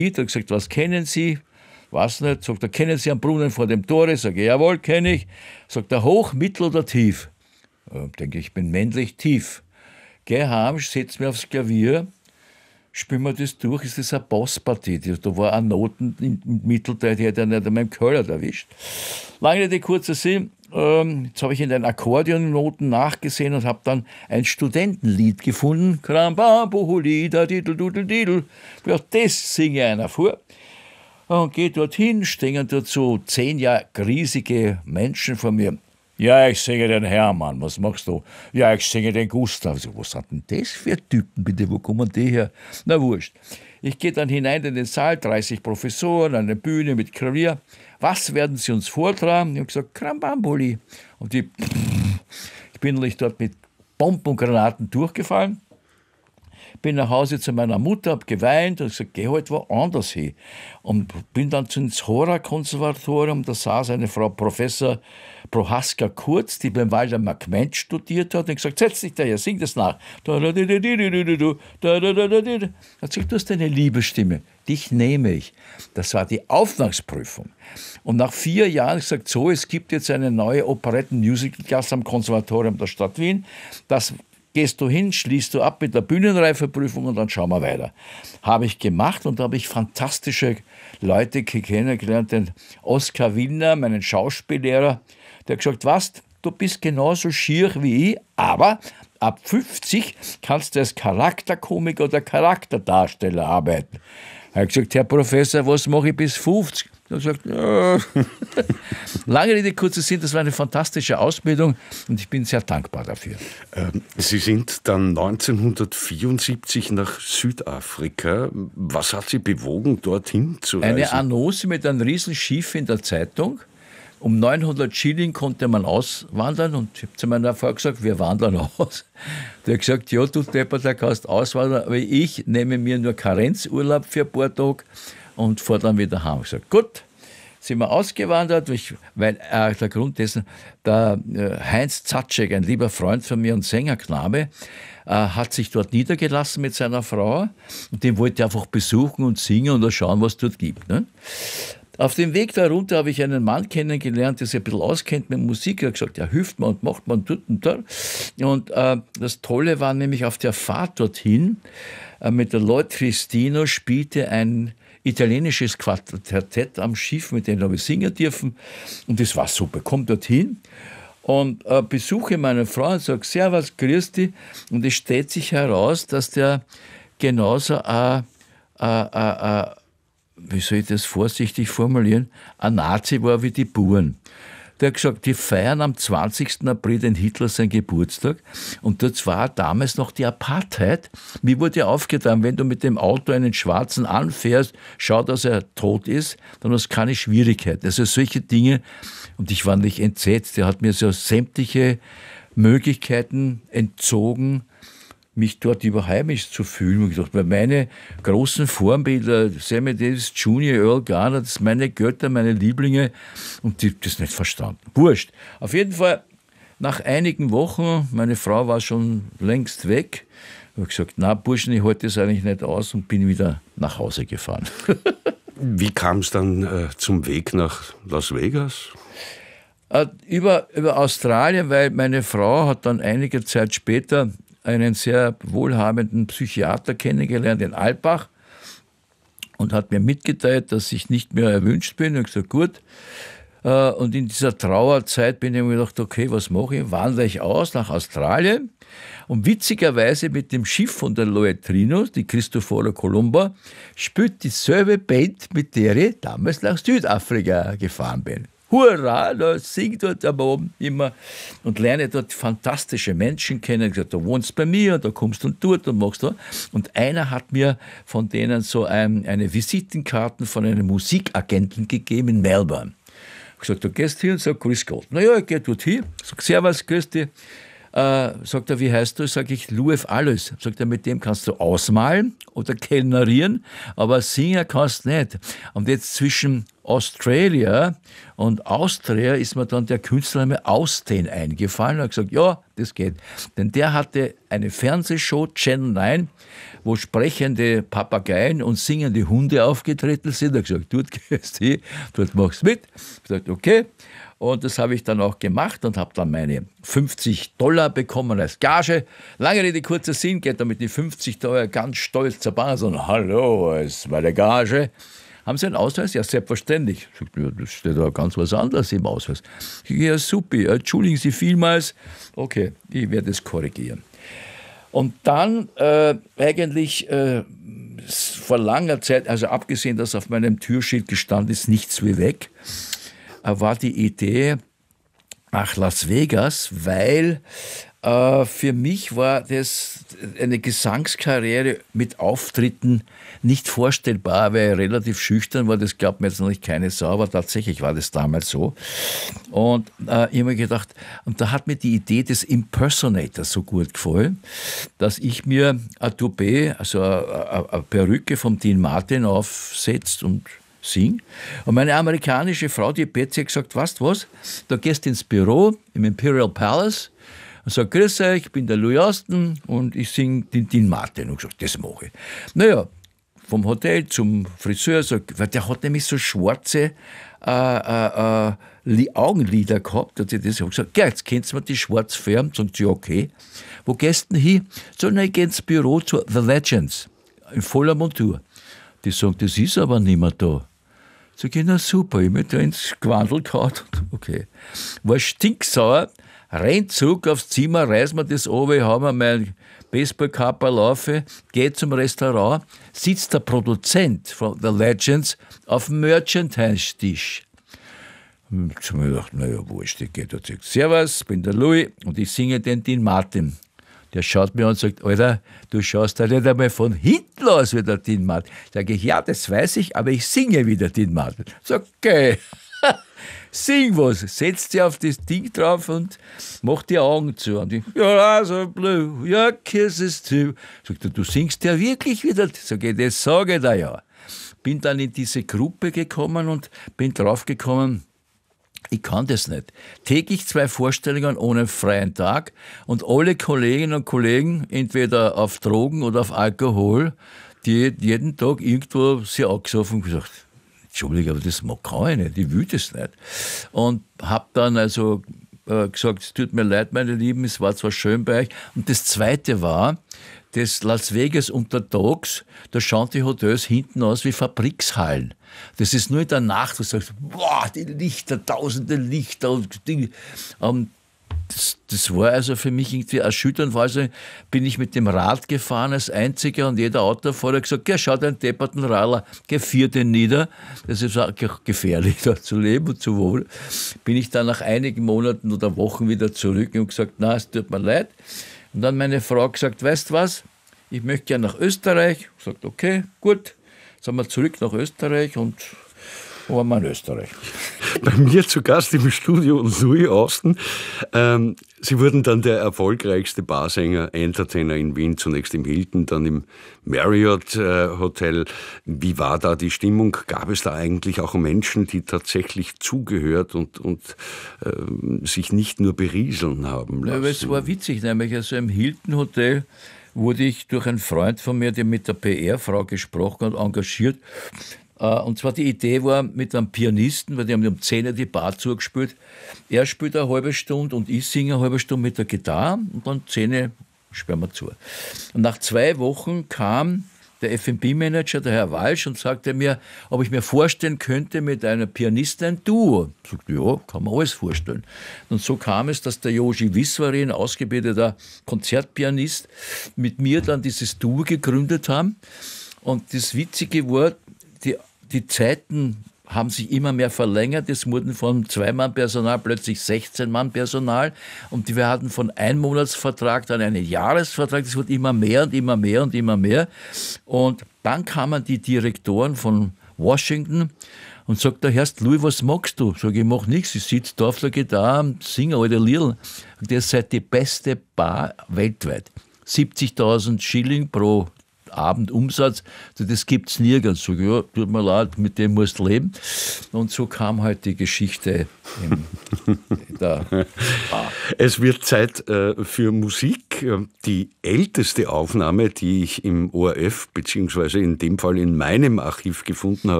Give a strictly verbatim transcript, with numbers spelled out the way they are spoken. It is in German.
Er hat gesagt, was kennen Sie? Weiß nicht. Sagt er, kennen Sie einen Brunnen vor dem Tore? Sag ich, jawohl, kenne ich. Sagt er, hoch, mittel oder tief? Ja, denke ich, bin männlich, tief. Geh heim, setz mich aufs Klavier, spielen wir das durch, ist das eine Basspartie. Da war eine Noten im Mittelteil, die hätte er nicht an meinem Keller erwischt. Lange Rede, kurzer Sinn, ähm, jetzt habe ich in den Akkordeonnoten nachgesehen und habe dann ein Studentenlied gefunden. Krambambuhulida, didel, dudel, didel. Ja, das singe einer vor. Und gehe dorthin, stehen dort so zehn Jahre riesige Menschen vor mir. Ja, ich singe den Hermann, was machst du? Ja, ich singe den Gustav. So, was sind denn das für Typen, bitte, wo kommen die her? Na, wurscht. Ich gehe dann hinein in den Saal, dreißig Professoren, eine Bühne mit Klavier. Was werden sie uns vortragen? Ich habe gesagt, Krambambuli. Und die, ich bin natürlich dort mit Bomben und Granaten durchgefallen. Bin nach Hause zu meiner Mutter, habe geweint und gesagt, geh halt woanders hin. Und bin dann ins Hora-Konservatorium, da saß eine Frau Professor Prohaska Kurz, die beim Walter Marquement studiert hat, und gesagt, setz dich daher, sing das nach. Hat gesagt, du hast eine Liebesstimme, dich nehme ich. Das war die Aufnahmeprüfung. Und nach vier Jahren gesagt, so, es gibt jetzt eine neue Operetten-Musical-Klasse am Konservatorium der Stadt Wien, das gehst du hin, schließt du ab mit der Bühnenreifeprüfung und dann schauen wir weiter. Habe ich gemacht und da habe ich fantastische Leute kennengelernt. Den Oskar Willner, meinen Schauspiellehrer, der hat gesagt, was, du bist genauso schier wie ich, aber ab fünfzig kannst du als Charakterkomiker oder Charakterdarsteller arbeiten. Er hat gesagt, Herr Professor, was mache ich bis fünfzig? Er hat gesagt, äh. Lange Rede, kurzer Sinn, das war eine fantastische Ausbildung und ich bin sehr dankbar dafür. Ähm, Sie sind dann neunzehnhundertvierundsiebzig nach Südafrika. Was hat Sie bewogen, dorthin zu reisen? Eine Annonce mit einem riesen Schiff in der Zeitung. Um neunhundert Schilling konnte man auswandern und ich habe zu meiner Frau gesagt, wir wandern aus. Der hat gesagt, ja, du Depper, der kannst auswandern, aber ich nehme mir nur Karenzurlaub für ein paar Tage und fahre dann wieder heim. Ich habe gesagt, gut, sind wir ausgewandert, weil äh, der Grund dessen, der äh, Heinz Zatzek, ein lieber Freund von mir und Sängerknabe, äh, hat sich dort niedergelassen mit seiner Frau und den wollte ich einfach besuchen und singen und schauen, was es dort gibt. Ne? Auf dem Weg darunter habe ich einen Mann kennengelernt, der sich ein bisschen auskennt mit Musik. Er hat gesagt, ja, hilft man und macht man tut und da. Und äh, das Tolle war nämlich auf der Fahrt dorthin, äh, mit der Lloyd Cristino spielte ein italienisches Quartett am Schiff, mit dem habe ich singen dürfen. Und das war super. Komm dorthin und äh, besuche meine Frau und sage, servus, grüß dich. Und es stellt sich heraus, dass der genauso ein äh, äh, äh, wie soll ich das vorsichtig formulieren, ein Nazi war wie die Buren. Der hat gesagt, die feiern am zwanzigsten April den Hitler seinen Geburtstag und das war damals noch die Apartheid. Mir wurde aufgetan, wenn du mit dem Auto einen Schwarzen anfährst, schau, dass er tot ist, dann hast du keine Schwierigkeit. Also solche Dinge, und ich war nicht entsetzt, der hat mir so sämtliche Möglichkeiten entzogen, mich dort überheimisch zu fühlen. Und ich dachte, weil meine großen Vorbilder, Sammy Davis Junior, Earl Garner, das sind meine Götter, meine Lieblinge, und die das nicht verstanden. Wurscht. Auf jeden Fall, nach einigen Wochen, meine Frau war schon längst weg, habe ich gesagt, na Burschen, ich halte das eigentlich nicht aus und bin wieder nach Hause gefahren. Wie kam es dann äh, zum Weg nach Las Vegas? Äh, über, über Australien, weil meine Frau hat dann einige Zeit später einen sehr wohlhabenden Psychiater kennengelernt in Alpbach und hat mir mitgeteilt, dass ich nicht mehr erwünscht bin. Ich habe gesagt, gut. Und in dieser Trauerzeit bin ich mir gedacht, okay, was mache ich? Wandere ich aus nach Australien. Und witzigerweise mit dem Schiff von der Loetrino, die Cristoforo Colombo, spielt dieselbe Band, mit der ich damals nach Südafrika gefahren bin. Hurra, da singt dort aber oben immer und lerne dort fantastische Menschen kennen. Ich habe gesagt, du wohnst bei mir, da kommst du und dort und machst da. Und einer hat mir von denen so ein, eine Visitenkarte von einem Musikagenten gegeben in Melbourne. Ich habe gesagt, du gehst hier und sag, grüß Gott. Naja, ich gehe dort hin, sag, servus, grüß dich. Äh, sagt er, wie heißt du? Sag ich, Luef Alles. Sagt er, mit dem kannst du ausmalen oder kellnerieren, aber singen kannst du nicht. Und jetzt zwischen Australia und Austria ist mir dann der Künstlername Austin eingefallen. Er hat gesagt, ja, das geht. Denn der hatte eine Fernsehshow, Channel neun, wo sprechende Papageien und singende Hunde aufgetreten sind. Er hat gesagt, dort gehst du hin, dort machst du mit. Ich habe gesagt, okay. Und das habe ich dann auch gemacht und habe dann meine fünfzig Dollar bekommen als Gage. Lange Rede, kurzer Sinn, geht damit die fünfzig Dollar ganz stolz zur Bahn und hallo, es ist meine Gage. Haben Sie einen Ausweis? Ja, selbstverständlich. Das steht da ganz was anderes im Ausweis. Ja, super, entschuldigen Sie vielmals. Okay, ich werde es korrigieren. Und dann äh, eigentlich äh, vor langer Zeit, also abgesehen, dass auf meinem Türschild gestanden ist, nichts wie weg, war die Idee nach Las Vegas, weil äh, für mich war das eine Gesangskarriere mit Auftritten nicht vorstellbar, weil ich relativ schüchtern war. Das glaubt mir jetzt noch nicht keine Sau, aber tatsächlich war das damals so. Und äh, ich habe mir gedacht, und da hat mir die Idee des Impersonators so gut gefallen, dass ich mir ein Toupet, also eine, eine Perücke vom Dean Martin aufsetzt und sing. Und meine amerikanische Frau, die Betsy, hat gesagt, weißt du was, da gehst ins Büro im Imperial Palace und sagst, grüß euch, ich bin der Louis Austin und ich singe den Dean Martin. Und ich gesagt, das mache ich. Naja, vom Hotel zum Friseur, so, weil der hat nämlich so schwarze äh, äh, äh, Augenlider gehabt. Und ich das gesagt, ja, jetzt kennst du mir die schwarz färben. Sagt sie, okay. Wo gehst du denn hin? So, na, ich gehe ins Büro zu The Legends in voller Montur. Die sagen, das ist aber nicht mehr da. Sag ich, na super, ich bin da ins Gewandel gehauen. Okay. War stinksauer, rennt zurück aufs Zimmer, reiß mir das runter, hau mir mein Baseballkapperl auf, geht zum Restaurant, sitzt der Produzent von The Legends auf dem Merchandise-Tisch. Ich habe mir gedacht, naja, wurscht, ich gehe da zurück. Servus, ich bin der Louis und ich singe den Dean Martin. Der schaut mir an und sagt, Alter, du schaust da nicht einmal von hinten aus wie der Dean Martin. Sage ich, ja, das weiß ich, aber ich singe wie der Dean Martin. Sag, okay, sing was. Setzt sie auf das Ding drauf und macht die Augen zu. Und ich, your eyes are blue, your kisses too. Sagt er, du singst ja wirklich wieder. Sag ich, das sage ich da ja. Bin dann in diese Gruppe gekommen und bin draufgekommen, ich kann das nicht. Täglich zwei Vorstellungen ohne freien Tag und alle Kolleginnen und Kollegen entweder auf Drogen oder auf Alkohol, die jeden Tag irgendwo sehr angesoffen und gesagt, Entschuldigung, aber das kann ich nicht, ich will das nicht. Und habe dann also äh, gesagt, es tut mir leid, meine Lieben, es war zwar schön bei euch. Und das Zweite war, das Las Vegas untertags, da schauen die Hotels hinten aus wie Fabrikshallen. Das ist nur in der Nacht, wo du sagst, boah, die Lichter, tausende Lichter. Und die, ähm, das, das war also für mich irgendwie erschütternd. Also bin ich mit dem Rad gefahren als Einziger und jeder Autofahrer hat gesagt, ja, schau den depperten Radler, geh vier den nieder. Das ist auch gefährlich, da zu leben und zu wohnen. Bin ich dann nach einigen Monaten oder Wochen wieder zurück und gesagt, na, es tut mir leid. Und dann meine Frau gesagt, weißt du was, ich möchte gerne nach Österreich. Ich sagte, okay, gut. Sind wir zurück nach Österreich und waren wir in Österreich. Bei mir zu Gast im Studio Louis Austin. Ähm, Sie wurden dann der erfolgreichste Barsänger, Entertainer in Wien, zunächst im Hilton, dann im Marriott äh, Hotel. Wie war da die Stimmung? Gab es da eigentlich auch Menschen, die tatsächlich zugehört und, und äh, sich nicht nur berieseln haben lassen? Ja, es war witzig, nämlich also im Hilton Hotel wurde ich durch einen Freund von mir, der mit der P R-Frau gesprochen hat, engagiert. Und zwar die Idee war mit einem Pianisten, weil die haben um zehn Uhr die Bar zugespielt. Er spielt eine halbe Stunde und ich singe eine halbe Stunde mit der Gitarre und dann zehn Uhr sperren wir zu. Und nach zwei Wochen kam der F und B-Manager, der Herr Walsch, und sagte mir, ob ich mir vorstellen könnte, mit einer Pianistin ein Duo. Ich sagte, ja, kann man alles vorstellen. Und so kam es, dass der Joži Visvari, ein ausgebildeter Konzertpianist, mit mir dann dieses Duo gegründet haben. Und das Witzige war, die, die Zeiten haben sich immer mehr verlängert. Es wurden von Zwei-Mann-Personal plötzlich sechzehn-Mann-Personal und wir hatten von Einmonatsvertrag dann einen Jahresvertrag. Das wurde immer mehr und immer mehr und immer mehr. Und dann kamen die Direktoren von Washington und sagt der Herr Louis, was magst du? Sag ich, ich mach nichts, ich sitze da auf der Gitarre, singe alte Liedl. Und ihr seid die beste Bar weltweit. siebzigtausend Schilling pro Abendumsatz. Das gibt es nirgends. So, ja, tut mir leid, mit dem musst du leben. Und so kam halt die Geschichte in der Bar. Es wird Zeit äh, für Musik. Die älteste Aufnahme, die ich im O R F, beziehungsweise in dem Fall in meinem Archiv gefunden habe,